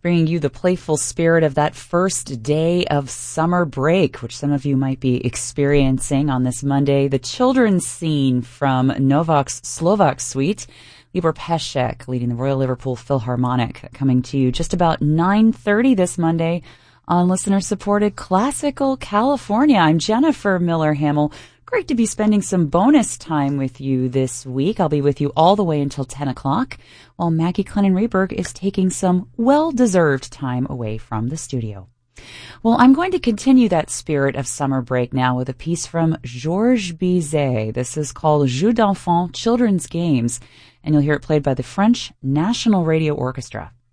bringing you the playful spirit of that first day of summer break, which some of you might be experiencing on this Monday. The children's scene from Novak's Slovak Suite, Libor Pesek leading the Royal Liverpool Philharmonic, coming to you just about 9:30 this Monday on listener-supported Classical California. I'm Jennifer Miller-Hamill. Great to be spending some bonus time with you this week. I'll be with you all the way until 10 o'clock, while Maggie Clennon-Reberg is taking some well-deserved time away from the studio. Well, I'm going to continue that spirit of summer break now with a piece from Georges Bizet. This is called Jeux d'enfants, Children's Games, and you'll hear it played by the French National Radio Orchestra.